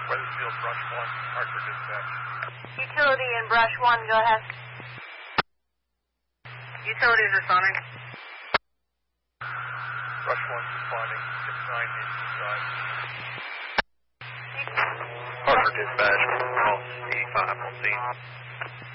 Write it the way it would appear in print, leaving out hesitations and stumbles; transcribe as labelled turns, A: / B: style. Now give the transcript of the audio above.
A: Weathersfield, Brush 1, Hartford dispatch.
B: Utility in Brush 1, go ahead.
C: Utilities responding.
A: Brush 1 responding, 69 Mason Drive. Hartford dispatch, call C5 on scene.